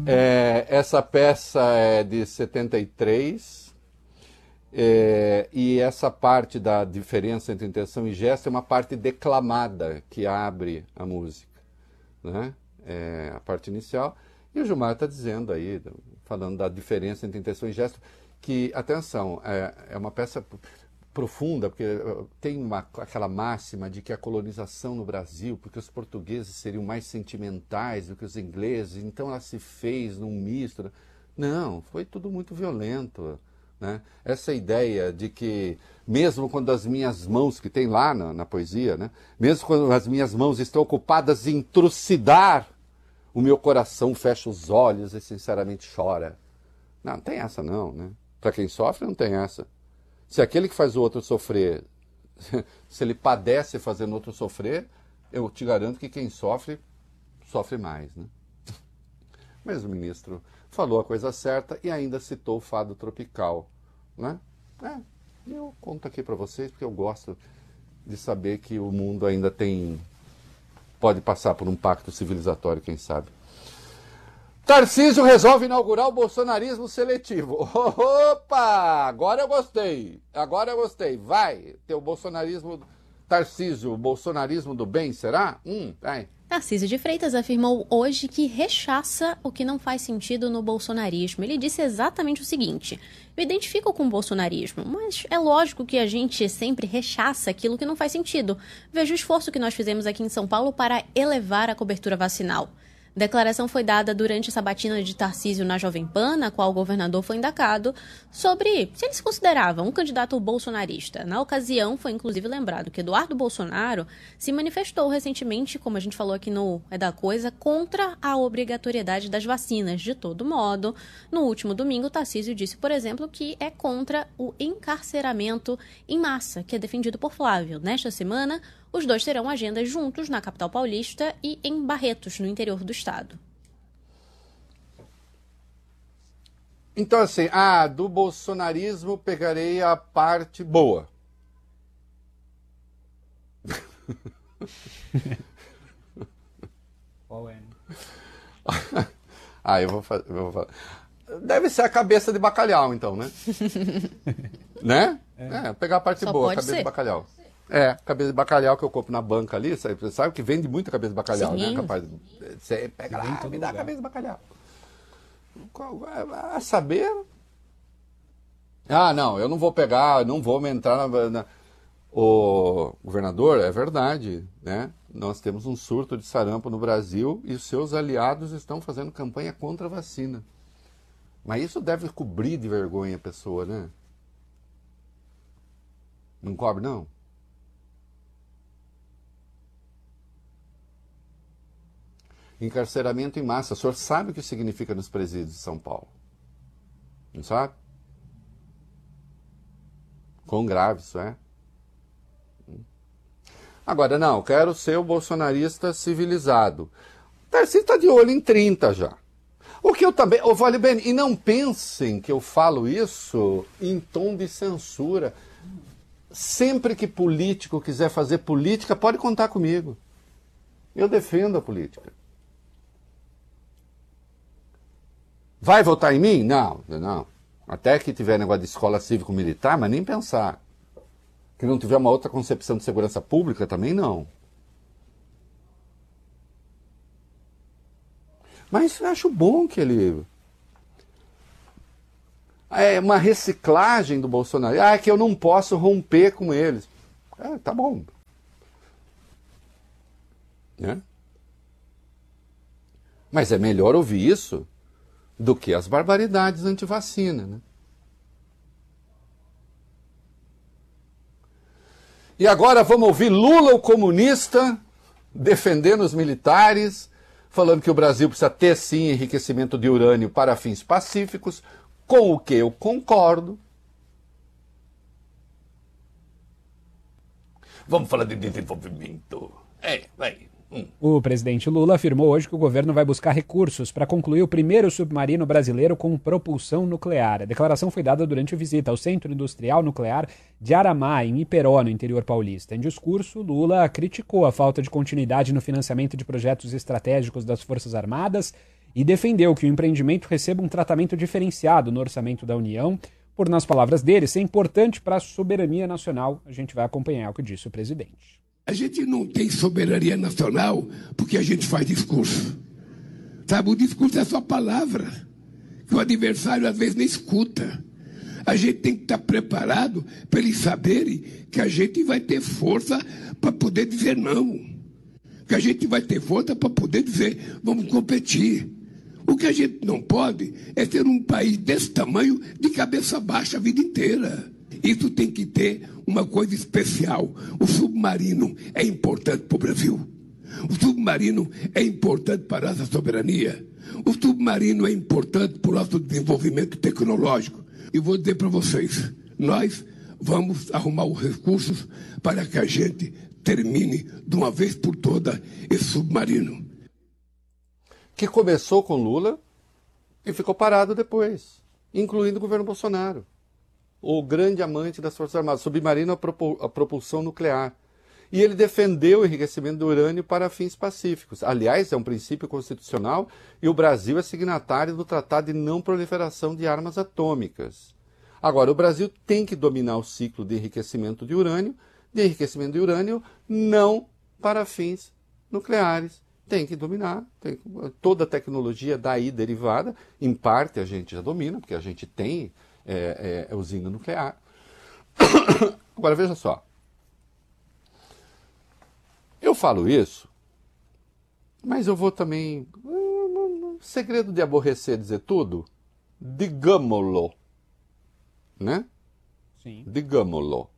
Essa peça é de 73, e essa parte da diferença entre intenção e gesto é uma parte declamada que abre a música, né? A parte inicial. E o Gilmar está dizendo aí, falando da diferença entre intenção e gesto, que, atenção, é uma peça profunda, porque tem aquela máxima de que a colonização no Brasil, porque os portugueses seriam mais sentimentais do que os ingleses, então ela se fez num misto. Não, foi tudo muito violento, né? Essa ideia de que, mesmo quando as minhas mãos, que tem lá na poesia, né? Mesmo quando as minhas mãos estão ocupadas em trucidar, o meu coração fecha os olhos e sinceramente chora. Não tem essa não, né? Para quem sofre, não tem essa. Se aquele que faz o outro sofrer, se ele padece fazendo o outro sofrer, eu te garanto que quem sofre, sofre mais, né? Mas o ministro falou a coisa certa e ainda citou o fado tropical, né? Eu conto aqui para vocês porque eu gosto de saber que o mundo ainda pode passar por um pacto civilizatório, quem sabe. Tarcísio resolve inaugurar o bolsonarismo seletivo. Opa! Agora eu gostei. Vai, teu bolsonarismo... Tarcísio, o bolsonarismo do bem, será? Vai. Tarcísio de Freitas afirmou hoje que rechaça o que não faz sentido no bolsonarismo. Ele disse exatamente o seguinte: eu identifico com o bolsonarismo, mas é lógico que a gente sempre rechaça aquilo que não faz sentido. Veja o esforço que nós fizemos aqui em São Paulo para elevar a cobertura vacinal. A declaração foi dada durante a sabatina de Tarcísio na Jovem Pan, na qual o governador foi indagado sobre se ele se considerava um candidato bolsonarista. Na ocasião, foi inclusive lembrado que Eduardo Bolsonaro se manifestou recentemente, como a gente falou aqui no É da Coisa, contra a obrigatoriedade das vacinas. De todo modo, no último domingo, Tarcísio disse, por exemplo, que é contra o encarceramento em massa, que é defendido por Flávio. Nesta semana, os dois terão agendas juntos na capital paulista e em Barretos, no interior do estado. Então, assim, do bolsonarismo pegarei a parte boa. Qual é? Eu vou fazer. Deve ser a cabeça de bacalhau, então, né? Né? Pegar a parte boa, a cabeça de bacalhau. Cabeça de bacalhau que eu compro na banca ali, sabe que vende muita cabeça de bacalhau, sim, né? Capaz, você pega lá, me dá a cabeça de bacalhau. A saber... não, eu não vou pegar, não vou entrar na... O governador, é verdade, né? Nós temos um surto de sarampo no Brasil e os seus aliados estão fazendo campanha contra a vacina. Mas isso deve cobrir de vergonha a pessoa, né? Não cobre, não? Encarceramento em massa. O senhor sabe o que significa nos presídios de São Paulo? Não sabe? Quão grave isso é? Agora, não, quero ser o bolsonarista civilizado. O Tarcísio está de olho em 30 já. O que eu também... Vale bem, e não pensem que eu falo isso em tom de censura. Sempre que político quiser fazer política, pode contar comigo. Eu defendo a política. Vai votar em mim? Não. Até que tiver negócio de escola cívico-militar, mas nem pensar. Que não tiver uma outra concepção de segurança pública, também não. Mas eu acho bom que ele... É uma reciclagem do Bolsonaro. É que eu não posso romper com eles. Tá bom. Né? Mas é melhor ouvir isso do que as barbaridades anti-vacina, né? E agora vamos ouvir Lula, o comunista, defendendo os militares, falando que o Brasil precisa ter, sim, enriquecimento de urânio para fins pacíficos, com o que eu concordo. Vamos falar de desenvolvimento. Vai. O presidente Lula afirmou hoje que o governo vai buscar recursos para concluir o primeiro submarino brasileiro com propulsão nuclear. A declaração foi dada durante a visita ao Centro Industrial Nuclear de Aramá, em Iperó, no interior paulista. Em discurso, Lula criticou a falta de continuidade no financiamento de projetos estratégicos das Forças Armadas e defendeu que o empreendimento receba um tratamento diferenciado no orçamento da União, por, nas palavras dele, ser importante para a soberania nacional. A gente vai acompanhar o que disse o presidente. A gente não tem soberania nacional porque a gente faz discurso. Sabe, o discurso é só palavra, que o adversário às vezes nem escuta. A gente tem que estar preparado para eles saberem que a gente vai ter força para poder dizer não. Que a gente vai ter força para poder dizer, vamos competir. O que a gente não pode é ter um país desse tamanho de cabeça baixa a vida inteira. Isso tem que ter uma coisa especial. O submarino é importante para o Brasil. O submarino é importante para a nossa soberania. O submarino é importante para o nosso desenvolvimento tecnológico. E vou dizer para vocês, nós vamos arrumar os recursos para que a gente termine de uma vez por toda esse submarino. Que começou com Lula e ficou parado depois, incluindo o governo Bolsonaro. O grande amante das Forças Armadas, submarino a propulsão nuclear. E ele defendeu o enriquecimento do urânio para fins pacíficos. Aliás, é um princípio constitucional e o Brasil é signatário do Tratado de Não Proliferação de Armas Atômicas. Agora, o Brasil tem que dominar o ciclo de enriquecimento de urânio não para fins nucleares. Tem que dominar, toda a tecnologia daí derivada, em parte a gente já domina, porque a gente tem usina nuclear. Agora, veja só. Eu falo isso, mas eu vou também... segredo de aborrecer dizer tudo? Digamo-lo. Né? Sim. Digamo-lo.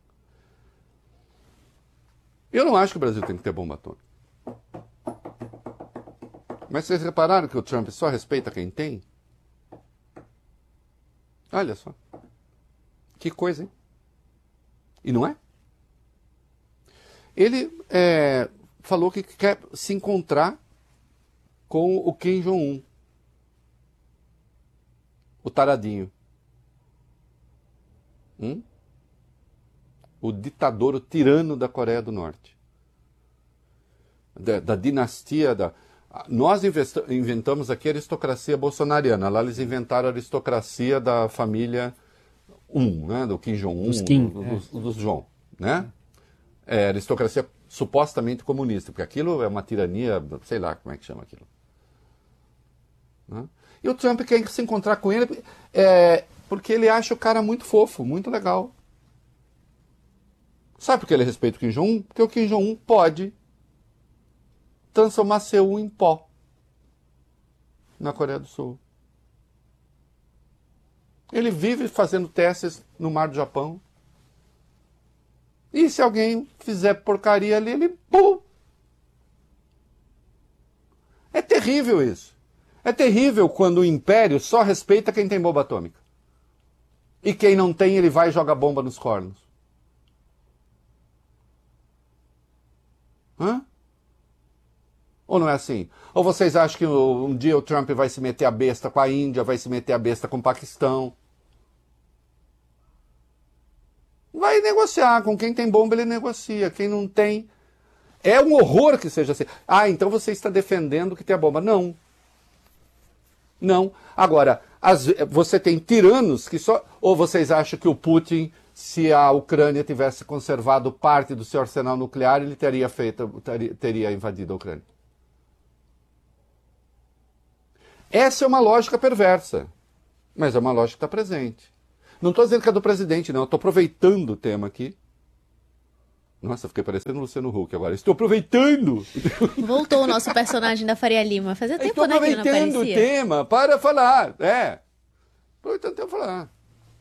Eu não acho que o Brasil tem que ter bomba atômica. Mas vocês repararam que o Trump só respeita quem tem? Olha só. Que coisa, hein? E não é? Ele falou que quer se encontrar com o Kim Jong-un. O taradinho. O ditador, o tirano da Coreia do Norte. Da dinastia da... Nós inventamos aqui a aristocracia bolsonariana. Lá eles inventaram a aristocracia da família né? Do Kim Jong-un, dos João, né? Aristocracia supostamente comunista, porque aquilo é uma tirania, sei lá como é que chama aquilo. Né? E o Trump quer se encontrar com ele porque ele acha o cara muito fofo, muito legal. Sabe por que ele respeita o Kim Jong-un? Porque o Kim Jong-un pode transformar Seul em pó na Coreia do Sul. Ele vive fazendo testes no Mar do Japão. E se alguém fizer porcaria ali, ele... Pum! É terrível isso. É terrível quando o império só respeita quem tem bomba atômica. E quem não tem, ele vai e joga bomba nos cornos. Hã? Ou não é assim? Ou vocês acham que um dia o Trump vai se meter a besta com a Índia, vai se meter a besta com o Paquistão? Vai negociar. Com quem tem bomba, ele negocia. Quem não tem... É um horror que seja assim. Então você está defendendo que tem a bomba. Não. Não. Agora, você tem tiranos que só... Ou vocês acham que o Putin, se a Ucrânia tivesse conservado parte do seu arsenal nuclear, ele teria invadido a Ucrânia? Essa é uma lógica perversa, mas é uma lógica que está presente. Não estou dizendo que é do presidente, não. Estou aproveitando o tema aqui. Nossa, fiquei parecendo o Luciano Huck agora. Estou aproveitando! Voltou o nosso personagem da Faria Lima. Fazia tempo, né, que ele não aparecia. Estou aproveitando o tema para falar. Aproveitando o tema para falar.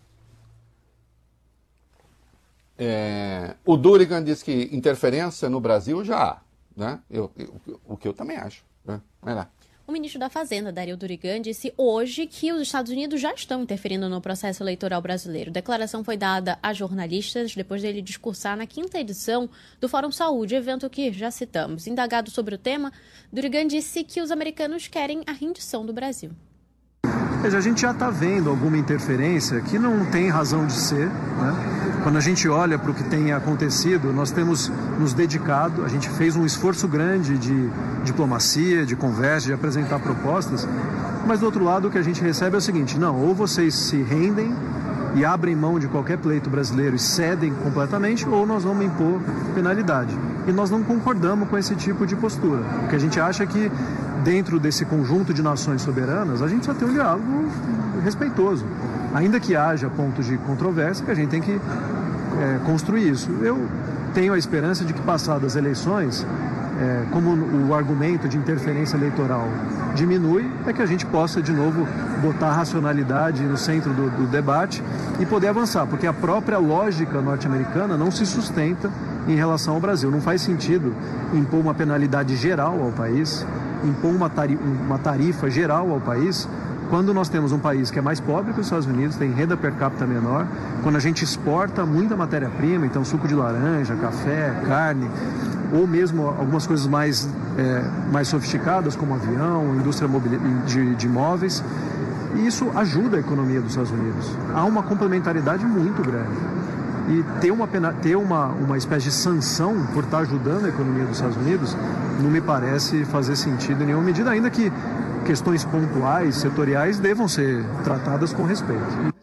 O Durigan diz que interferência no Brasil já há. Né? O que eu também acho. Né? Vai lá. O ministro da Fazenda, Dario Durigan, disse hoje que os Estados Unidos já estão interferindo no processo eleitoral brasileiro. A declaração foi dada a jornalistas depois dele discursar na 5ª edição do Fórum Saúde, evento que já citamos. Indagado sobre o tema, Durigan disse que os americanos querem a rendição do Brasil. A gente já está vendo alguma interferência que não tem razão de ser, né? Quando a gente olha para o que tem acontecido, nós temos nos dedicado, a gente fez um esforço grande de diplomacia, de conversa, de apresentar propostas, mas do outro lado o que a gente recebe é o seguinte: não, ou vocês se rendem e abrem mão de qualquer pleito brasileiro e cedem completamente, ou nós vamos impor penalidade. E nós não concordamos com esse tipo de postura, porque a gente acha que dentro desse conjunto de nações soberanas, a gente só tem um diálogo respeitoso. Ainda que haja pontos de controvérsia, que a gente tem que construir isso. Eu tenho a esperança de que, passadas as eleições, como o argumento de interferência eleitoral diminui, é que a gente possa de novo botar a racionalidade no centro do debate e poder avançar, porque a própria lógica norte-americana não se sustenta em relação ao Brasil. Não faz sentido impor uma penalidade geral ao país, impor uma tarifa geral ao país, quando nós temos um país que é mais pobre que os Estados Unidos, tem renda per capita menor, quando a gente exporta muita matéria-prima, então suco de laranja, café, carne, ou mesmo algumas coisas mais sofisticadas, como avião, indústria de imóveis, e isso ajuda a economia dos Estados Unidos. Há uma complementaridade muito grande. E ter uma espécie de sanção por estar ajudando a economia dos Estados Unidos não me parece fazer sentido em nenhuma medida, ainda que questões pontuais, setoriais, devam ser tratadas com respeito.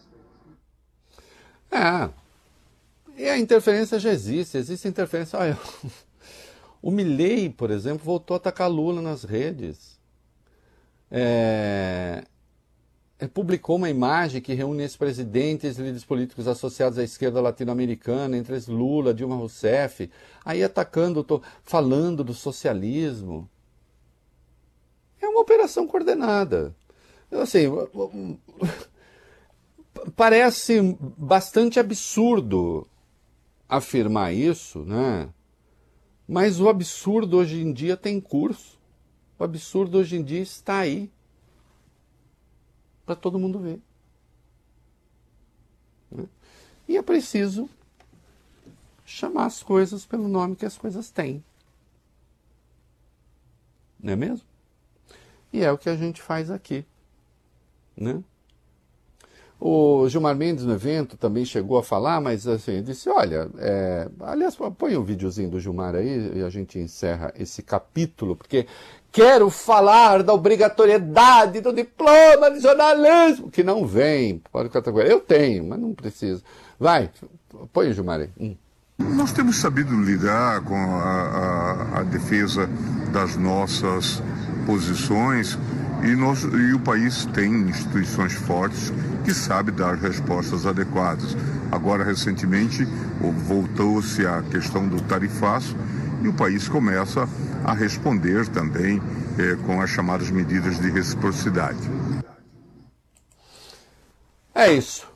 E a interferência já existe interferência. Olha, o Milei, por exemplo, voltou a atacar Lula nas redes. Publicou uma imagem que reúne ex-presidentes e líderes políticos associados à esquerda latino-americana, entre eles Lula, Dilma Rousseff, aí atacando, falando do socialismo. É uma operação coordenada. Assim, parece bastante absurdo afirmar isso, né? Mas o absurdo hoje em dia tem curso. O absurdo hoje em dia está aí, para todo mundo ver. E é preciso chamar as coisas pelo nome que as coisas têm. Não é mesmo? E é o que a gente faz aqui, né? O Gilmar Mendes no evento também chegou a falar, mas assim, disse, olha, aliás, põe um videozinho do Gilmar aí e a gente encerra esse capítulo, porque quero falar da obrigatoriedade do diploma de jornalismo, que não vem. Eu tenho, mas não preciso. Vai, põe o Gilmar aí. Nós temos sabido lidar com a defesa das nossas posições e o país tem instituições fortes que sabem dar respostas adequadas. Agora, recentemente, voltou-se a questão do tarifaço e o país começa a responder também com as chamadas medidas de reciprocidade. É isso.